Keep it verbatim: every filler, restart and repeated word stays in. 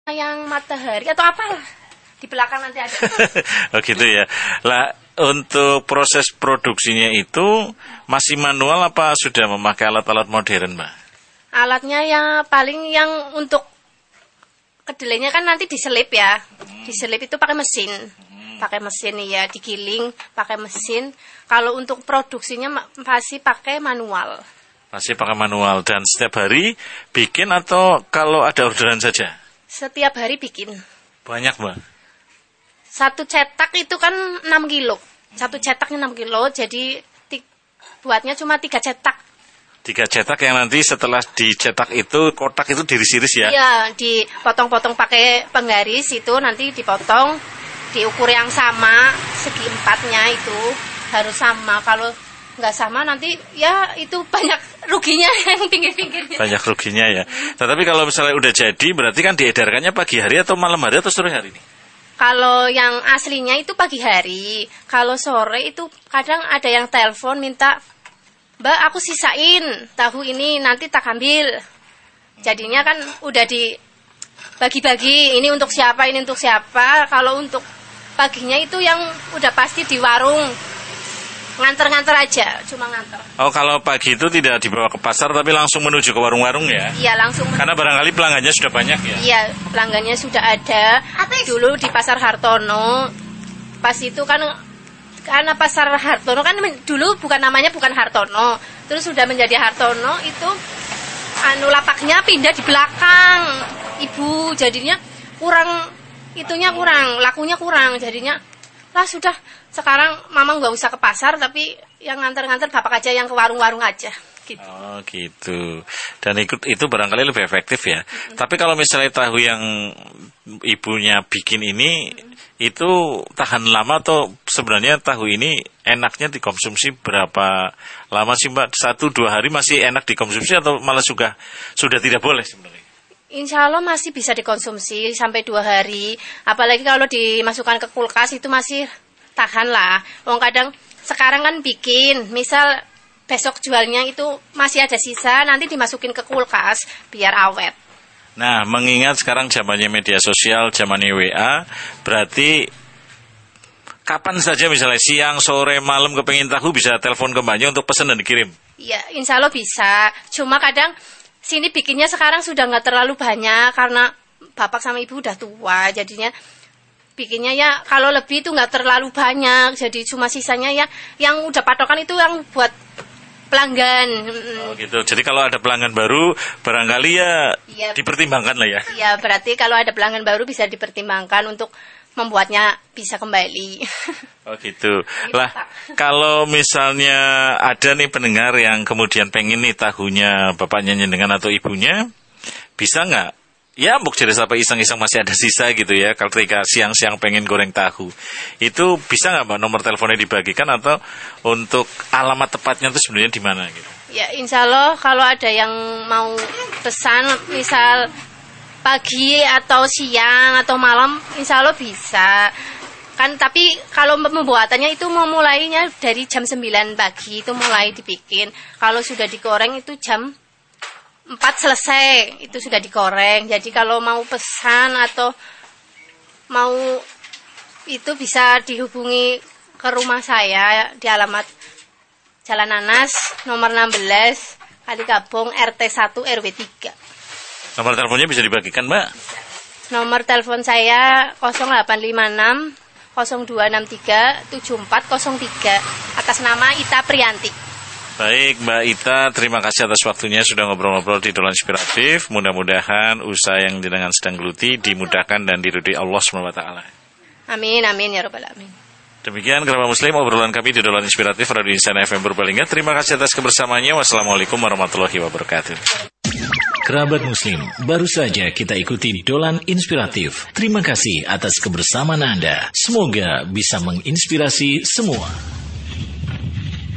Yang matahari atau apalah di belakang nanti ada. Oh gitu ya. Lah untuk proses produksinya itu masih manual apa sudah memakai alat-alat modern, Mbak? Alatnya yang paling yang untuk kedelainya kan nanti diselip ya. Hmm. Diselip itu pakai mesin. Hmm. Pakai mesin ya, digiling pakai mesin. Kalau untuk produksinya masih pakai manual. Masih pakai manual dan setiap hari bikin atau kalau ada orderan saja? Setiap hari bikin. Banyak, Mbak? Satu cetak itu kan enam kilo. Satu cetaknya enam kilo, jadi t- buatnya cuma tiga cetak. Tiga cetak yang nanti setelah dicetak itu, kotak itu diiris-iris ya? Iya, dipotong-potong pakai penggaris itu, nanti dipotong, diukur yang sama, segi empatnya itu harus sama. Kalau nggak sama nanti ya itu banyak ruginya yang pinggir-pinggirnya. Banyak ruginya ya. Tetapi kalau misalnya udah jadi berarti kan diedarkannya pagi hari atau malam hari atau sore hari ini? Kalau yang aslinya itu pagi hari. Kalau sore itu kadang ada yang telepon minta, Mbak aku sisain tahu ini nanti tak ambil. Jadinya kan udah dibagi-bagi, ini untuk siapa, ini untuk siapa. Kalau untuk paginya itu yang udah pasti di warung. Nganter-nganter aja, cuma nganter. Oh, kalau pagi itu tidak dibawa ke pasar tapi langsung menuju ke warung-warung ya? Iya, langsung. Karena barangkali pelanggannya sudah banyak ya? Iya, pelanggannya sudah ada. Dulu di Pasar Hartono, pas itu kan, karena Pasar Hartono kan dulu bukan namanya bukan Hartono. Terus sudah menjadi Hartono, itu anu lapaknya pindah di belakang. Ibu, jadinya kurang, itunya kurang, lakunya kurang, jadinya lah sudah sekarang mama nggak usah ke pasar tapi yang nganter-nganter bapak aja yang ke warung-warung aja gitu. Oh gitu. Dan ikut itu barangkali lebih efektif ya. Mm-hmm. Tapi kalau misalnya tahu yang ibunya bikin ini mm-hmm. itu tahan lama atau sebenarnya tahu ini enaknya dikonsumsi berapa lama sih Mbak? Satu dua hari masih enak dikonsumsi atau malah sudah sudah tidak boleh sebenarnya? Insya Allah masih bisa dikonsumsi sampai dua hari. Apalagi kalau dimasukkan ke kulkas itu masih tahan lah. Wong kadang sekarang kan bikin, misal besok jualnya itu masih ada sisa, nanti dimasukin ke kulkas biar awet. Nah, mengingat sekarang zamannya media sosial, zamannya W A, berarti kapan saja misalnya siang, sore, malam kepengen tahu bisa telepon ke Mbaknya untuk pesan dan dikirim? Iya, insya Allah bisa. Cuma kadang sini bikinnya sekarang sudah nggak terlalu banyak karena bapak sama ibu udah tua, jadinya bikinnya ya kalau lebih itu nggak terlalu banyak, jadi cuma sisanya ya yang udah patokan itu yang buat pelanggan. Oh gitu. Jadi kalau ada pelanggan baru barangkali ya, ya dipertimbangkan lah ya. Iya, berarti kalau ada pelanggan baru bisa dipertimbangkan untuk membuatnya bisa kembali. Oh gitu. Lah kalau misalnya ada nih pendengar yang kemudian pengen nih tahunya bapaknya nyendengan atau ibunya, bisa nggak? Ya, mbok jadi sampai iseng-iseng masih ada sisa gitu ya. Kalau ketika siang-siang pengen goreng tahu, itu bisa nggak Mbak nomor teleponnya dibagikan atau untuk alamat tepatnya itu sebenarnya di mana gitu? Ya, insya Allah kalau ada yang mau pesan, misal pagi atau siang atau malam, insya Allah bisa. Kan tapi kalau pembuatannya itu memulainya dari jam sembilan pagi itu mulai dibikin. Kalau sudah digoreng itu jam empat selesai, itu sudah digoreng. Jadi kalau mau pesan atau mau itu bisa dihubungi ke rumah saya di alamat Jalan Nanas nomor enam belas Kalikabong R T satu R W tiga. Nomor teleponnya bisa dibagikan, Mbak? Nomor telepon saya nol delapan lima enam nol dua enam tiga tujuh empat nol tiga atas nama Ita Priyanti. Baik Mbak Ita, terima kasih atas waktunya sudah ngobrol-ngobrol di Dolan Inspiratif. Mudah-mudahan usaha yang dengan sedang geluti dimudahkan dan diridhoi Allah subhanahu wa taala. Amin, amin ya rabbal alamin. Demikian kerabat muslim obrolan kami di Dolan Inspiratif Radio Insana F M Purbalingga. Terima kasih atas kebersamaannya. Wassalamualaikum warahmatullahi wabarakatuh. Kerabat muslim, baru saja kita ikuti Dolan Inspiratif. Terima kasih atas kebersamaan Anda. Semoga bisa menginspirasi semua.